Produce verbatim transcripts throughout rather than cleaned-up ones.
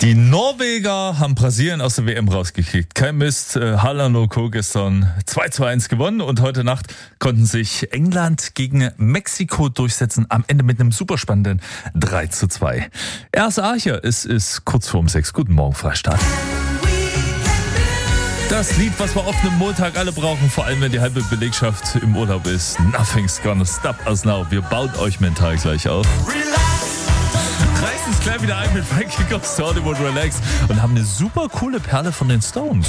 Die Norweger haben Brasilien aus der W M rausgekickt. Kein Mist, Haaland und Co. gestern zwei zu eins gewonnen und heute Nacht konnten sich England gegen Mexiko durchsetzen, am Ende mit einem superspannenden drei zu zwei. R S A hier, es ist kurz vor um sechs. Guten Morgen, Freistaat. Das Lied, was wir auf einem Montag alle brauchen, vor allem wenn die halbe Belegschaft im Urlaub ist. Nothing's gonna stop us now. Wir bauen euch mental gleich auf. Reißen es gleich wieder ein mit Frankie Goes to Hollywood Relax und haben eine super coole Perle von den Stones.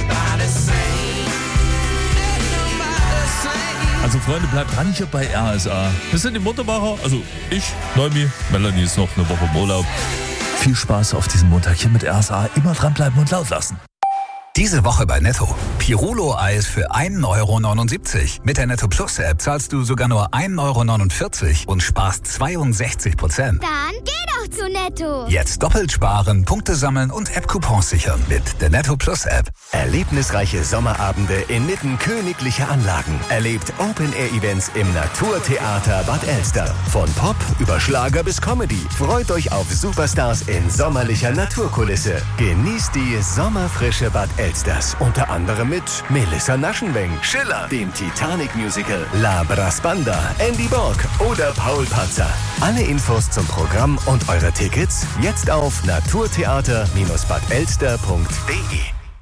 Also Freunde, bleibt dran hier bei R S A. Wir sind die Muttermacher, also ich, Neumi, Melanie ist noch eine Woche im Urlaub. Viel Spaß auf diesem Montag hier mit R S A. Immer dranbleiben und laut lassen. Diese Woche bei Netto. Pirulo-Eis für ein Euro neunundsiebzig. Mit der Netto Plus App zahlst du sogar nur ein Euro neunundvierzig und sparst zweiundsechzig Prozent. Dann geh doch zu Netto. Jetzt doppelt sparen, Punkte sammeln und App-Coupons sichern mit der Netto Plus App. Erlebnisreiche Sommerabende inmitten königlicher Anlagen. Erlebt Open-Air-Events im Naturtheater Bad Elster. Von Pop über Schlager bis Comedy. Freut euch auf Superstars in sommerlicher Naturkulisse. Genießt die sommerfrische Bad Elster. Elsters, unter anderem mit Melissa Naschenweng, Schiller, dem Titanic-Musical, La Brasbanda, Andy Borg oder Paul Patzer. Alle Infos zum Programm und eure Tickets jetzt auf naturtheater Bindestrich bad elster punkt de.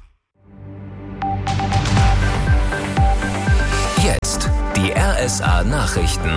Jetzt die R S A Nachrichten.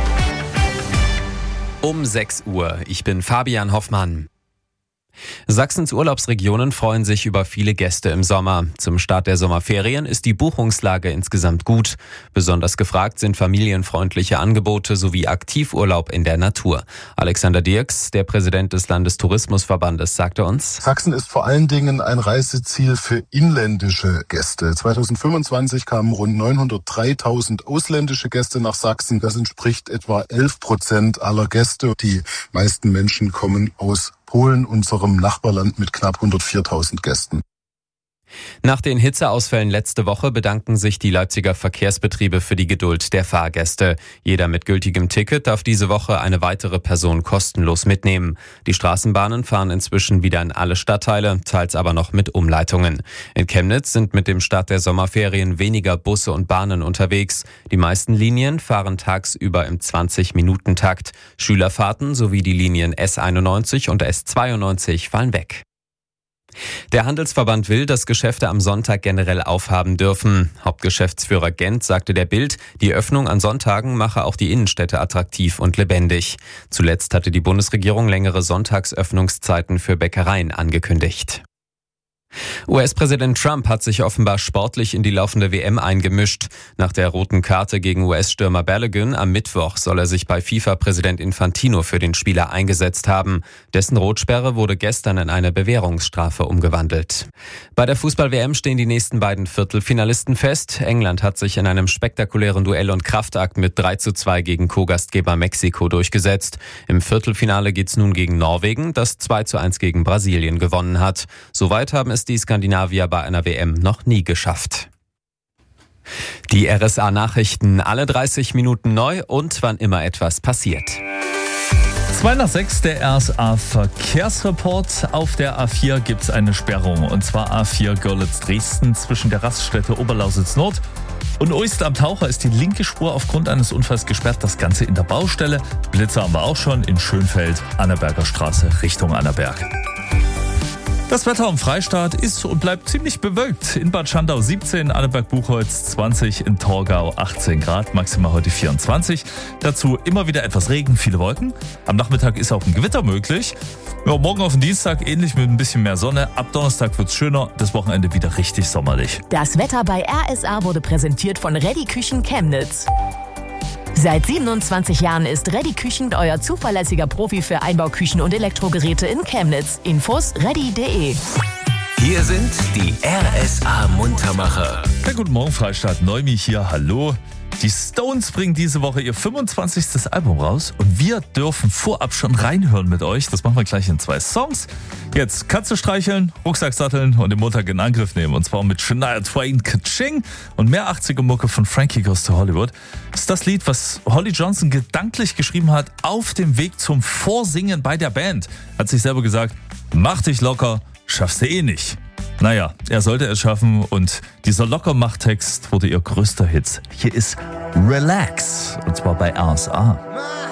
Um sechs Uhr. Ich bin Fabian Hoffmann. Sachsens Urlaubsregionen freuen sich über viele Gäste im Sommer. Zum Start der Sommerferien ist die Buchungslage insgesamt gut. Besonders gefragt sind familienfreundliche Angebote sowie Aktivurlaub in der Natur. Alexander Dirks, der Präsident des Landestourismusverbandes, sagte uns: Sachsen ist vor allen Dingen ein Reiseziel für inländische Gäste. zweitausendfünfundzwanzig kamen rund neunhundertdreitausend ausländische Gäste nach Sachsen. Das entspricht etwa elf Prozent aller Gäste. Die meisten Menschen kommen aus Polen, unserem Nachbarland mit knapp hundertviertausend Gästen. Nach den Hitzeausfällen letzte Woche bedanken sich die Leipziger Verkehrsbetriebe für die Geduld der Fahrgäste. Jeder mit gültigem Ticket darf diese Woche eine weitere Person kostenlos mitnehmen. Die Straßenbahnen fahren inzwischen wieder in alle Stadtteile, teils aber noch mit Umleitungen. In Chemnitz sind mit dem Start der Sommerferien weniger Busse und Bahnen unterwegs. Die meisten Linien fahren tagsüber im zwanzig-Minuten-Takt. Schülerfahrten sowie die Linien S einundneunzig und S zweiundneunzig fallen weg. Der Handelsverband will, dass Geschäfte am Sonntag generell aufhaben dürfen. Hauptgeschäftsführer Gent sagte der Bild, die Öffnung an Sonntagen mache auch die Innenstädte attraktiv und lebendig. Zuletzt hatte die Bundesregierung längere Sonntagsöffnungszeiten für Bäckereien angekündigt. U S-Präsident Trump hat sich offenbar sportlich in die laufende W M eingemischt. Nach der roten Karte gegen U S-Stürmer Balogun am Mittwoch soll er sich bei FIFA-Präsident Infantino für den Spieler eingesetzt haben. Dessen Rotsperre wurde gestern in eine Bewährungsstrafe umgewandelt. Bei der Fußball-W M stehen die nächsten beiden Viertelfinalisten fest. England hat sich in einem spektakulären Duell und Kraftakt mit drei zu zwei gegen Co-Gastgeber Mexiko durchgesetzt. Im Viertelfinale geht's nun gegen Norwegen, das zwei zu eins gegen Brasilien gewonnen hat. Soweit haben es die Skandinavier bei einer W M noch nie geschafft. Die R S A-Nachrichten alle dreißig Minuten neu und wann immer etwas passiert. Zwei nach sechs, der R S A-Verkehrsreport. Auf der A vier gibt es eine Sperrung. Und zwar A vier Görlitz-Dresden zwischen der Raststätte Oberlausitz Nord und Uist am Taucher ist die linke Spur aufgrund eines Unfalls gesperrt. Das Ganze in der Baustelle. Blitzer haben wir auch schon in Schönfeld, Annaberger Straße Richtung Annaberg. Das Wetter am Freistaat ist und bleibt ziemlich bewölkt. In Bad Schandau siebzehn, Annaberg-Buchholz zwanzig, in Torgau achtzehn Grad, maximal heute vierundzwanzig. Dazu immer wieder etwas Regen, viele Wolken. Am Nachmittag ist auch ein Gewitter möglich. Ja, morgen auf den Dienstag ähnlich mit ein bisschen mehr Sonne. Ab Donnerstag wird's schöner, das Wochenende wieder richtig sommerlich. Das Wetter bei R S A wurde präsentiert von Reddy Küchen Chemnitz. Seit siebenundzwanzig Jahren ist Reddy Küchen euer zuverlässiger Profi für Einbauküchen und Elektrogeräte in Chemnitz. Infos reddy punkt de. Hier sind die R S A Muntermacher. Ja, guten Morgen, Freistaat. Neumi hier, hallo. Die Stones bringen diese Woche ihr fünfundzwanzigstes Album raus und wir dürfen vorab schon reinhören mit euch. Das machen wir gleich in zwei Songs. Jetzt Katze streicheln, Rucksack satteln und den Montag in Angriff nehmen. Und zwar mit Shania Twain, Ka-Ching und mehr achtziger Mucke von Frankie Goes to Hollywood. Das ist das Lied, was Holly Johnson gedanklich geschrieben hat auf dem Weg zum Vorsingen bei der Band. Hat sich selber gesagt, mach dich locker, schaffst du eh nicht. Naja, er sollte es schaffen und dieser Lockermach-Text wurde ihr größter Hit. Hier ist Relax und zwar bei R S A.